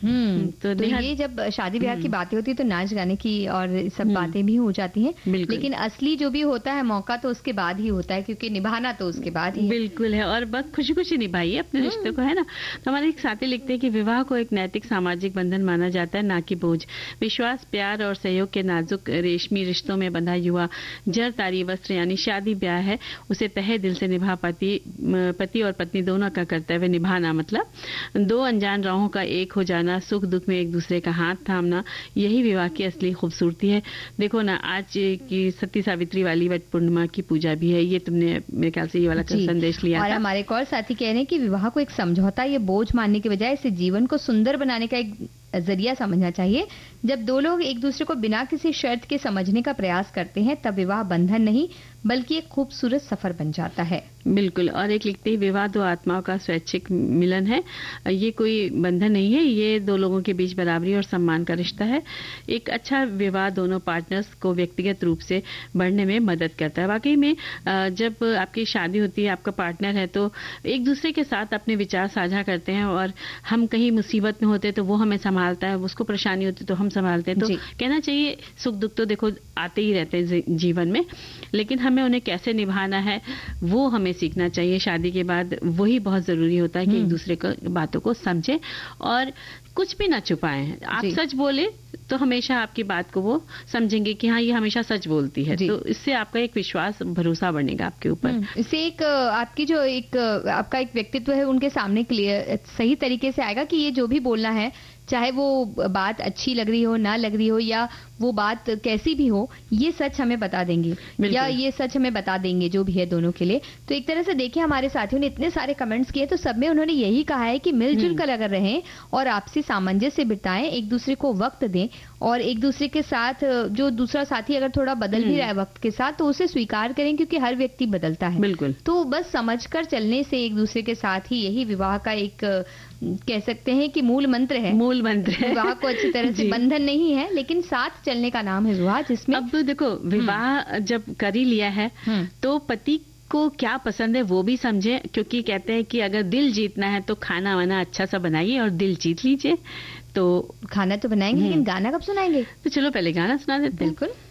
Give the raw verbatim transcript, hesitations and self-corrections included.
हम्म तो, तो ये जब शादी ब्याह की बातें होती है तो नाच गाने की और सब बातें भी हो जाती हैं, लेकिन असली जो भी होता है मौका तो उसके बाद ही होता है, क्योंकि निभाना तो उसके बाद ही। बिल्कुल है, और बस खुशी खुशी निभाइए अपने रिश्ते को, है ना। तो हमारे एक साथी लिखते हैं कि विवाह को एक नैतिक सामाजिक बंधन माना जाता है, ना कि बोझ। विश्वास, प्यार और सहयोग के नाजुक रेशमी रिश्तों में बंधा युवा जर तारी वस्त्र यानी शादी ब्याह है, उसे तहे दिल से निभा पाती पति और पत्नी दोनों का कर्तव्य निभाना, मतलब दो अनजान राहों का एक हो जाना, सुख दुख में एक दूसरे का हाथ थामना, यही विवाह की असली खूबसूरती है। देखो ना, आज की सती सावित्री वाली वट पूर्णिमा की पूजा भी है, ये तुमने मेरे ख्याल से ये वाला संदेश लिया और था। हमारे एक और साथी कह रहे हैं कि विवाह को एक समझौता, ये बोझ मानने के बजाय इसे जीवन को सुंदर बनाने का एक जरिया समझना चाहिए। जब दो लोग एक दूसरे को बिना किसी शर्त के समझने का प्रयास करते हैं, तब विवाह बंधन नहीं बल्कि एक खूबसूरत सफर बन जाता है। बिल्कुल। और एक लिखते ही, विवाह दो आत्माओं का स्वैच्छिक मिलन है, ये कोई बंधन नहीं है, ये दो लोगों के बीच बराबरी और सम्मान का रिश्ता है। एक अच्छा विवाह दोनों पार्टनर्स को व्यक्तिगत रूप से बढ़ने में मदद करता है। वाकई में जब आपकी शादी होती है, आपका पार्टनर है, तो एक दूसरे के साथ अपने विचार साझा करते हैं, और हम कहीं मुसीबत में होते तो वो हमें संभालता है, उसको परेशानी होती तो हम संभालते हैं। तो कहना चाहिए सुख दुख तो देखो आते ही रहते हैं जीवन में, लेकिन हमें उन्हें कैसे निभाना है वो हमें सीखना चाहिए। शादी के बाद वही बहुत जरूरी होता है कि एक दूसरे को बातों को समझे और कुछ भी ना छुपाएं। आप सच बोले तो हमेशा आपकी बात को वो समझेंगे कि हाँ ये हमेशा सच बोलती है, तो इससे आपका एक विश्वास भरोसा बनेगा आपके ऊपर। इससे एक आपकी जो एक आपका एक व्यक्तित्व है उनके सामने क्लियर सही तरीके से आएगा कि ये जो भी बोलना है, चाहे वो बात अच्छी लग रही हो, ना लग रही हो, या वो बात कैसी भी हो, ये सच हमें बता देंगे या ये सच हमें बता देंगे, जो भी है दोनों के लिए। तो एक तरह से देखिए, हमारे साथियों ने इतने सारे कमेंट्स किए तो सब में उन्होंने यही कहा है कि मिलजुल कर अगर रहें और आपसी सामंजस्य बिताएं, एक दूसरे को वक्त दें, और एक दूसरे के साथ जो दूसरा साथी अगर थोड़ा बदल भी रहा है वक्त के साथ तो उसे स्वीकार करें, क्योंकि हर व्यक्ति बदलता है। बिल्कुल। तो बस समझकर चलने से एक दूसरे के साथ ही, यही विवाह का एक कह सकते हैं कि मूल मंत्र है। मूल मंत्र है। विवाह को अच्छी तरह से, बंधन नहीं है लेकिन साथ चलने का नाम है विवाह, जिसमें अब देखो विवाह जब कर ही लिया है तो पति को क्या पसंद है वो भी समझे, क्योंकि कहते हैं कि अगर दिल जीतना है तो खाना वाना अच्छा सा बनाइए और दिल जीत लीजिए। तो खाना तो बनाएंगे लेकिन गाना कब सुनाएंगे? तो चलो पहले गाना सुना देते हैं। बिल्कुल।